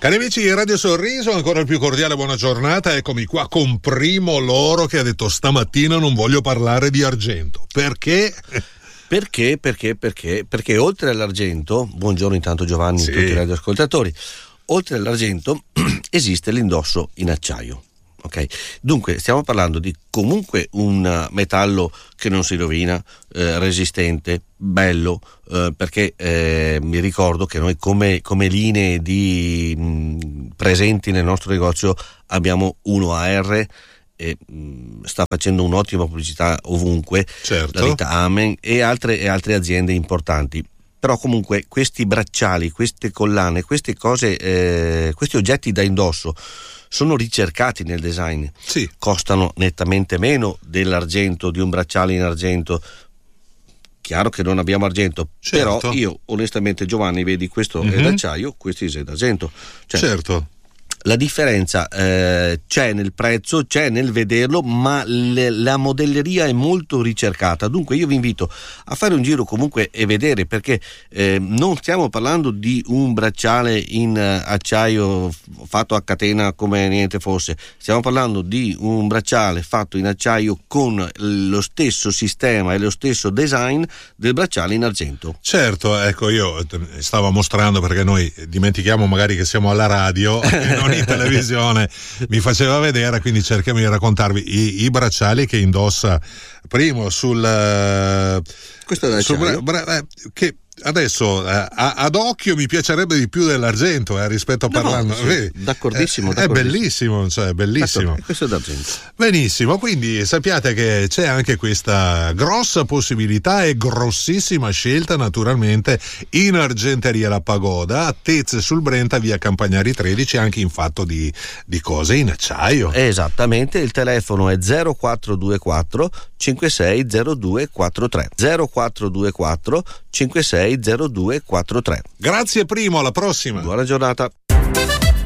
Cari amici di Radio Sorriso, ancora il più cordiale buona giornata. Eccomi qua con Primo Loro che ha detto stamattina non voglio parlare di argento. Perché? Perché oltre all'argento, buongiorno intanto Giovanni, Sì. tutti i radioascoltatori, oltre all'argento esiste l'indosso in acciaio. Ok, dunque stiamo parlando di comunque un metallo che non si rovina, resistente, bello, perché mi ricordo che noi come linee presenti nel nostro negozio abbiamo 1AR e sta facendo un'ottima pubblicità ovunque, Certo. la ditta Amen e altre aziende importanti. Però comunque questi bracciali, queste collane, queste cose, questi oggetti da indosso sono ricercati nel design, Sì. costano nettamente meno dell'argento, di un bracciale in argento. Chiaro che non abbiamo argento, Certo. però io onestamente Giovanni, vedi, questo è d'acciaio, questo è d'argento. Cioè, Certo. la differenza c'è nel prezzo, c'è nel vederlo, ma la modelleria è molto ricercata. Dunque io vi invito a fare un giro comunque e vedere, perché non stiamo parlando di un bracciale in acciaio fatto a catena come niente fosse, stiamo parlando di un bracciale fatto in acciaio con lo stesso sistema e lo stesso design del bracciale in argento. Certo, ecco, io stavo mostrando, perché noi dimentichiamo magari che siamo alla radio e non in televisione, mi faceva vedere, quindi cerchiamo di raccontarvi i bracciali che indossa Primo Questo è d'acciaio. che adesso ad occhio mi piacerebbe di più dell'argento rispetto a parlando. Sì, Vedi? d'accordissimo. È bellissimo, cioè bellissimo. Questo è d'argento. Benissimo, quindi sappiate che c'è anche questa grossa possibilità e grossissima scelta naturalmente in Argenteria La Pagoda, a Tezze sul Brenta, via Campagnari 13, anche in fatto di cose in acciaio. Esattamente, il telefono è 0424 560243 0424 560243. Grazie Primo, alla prossima. Buona giornata.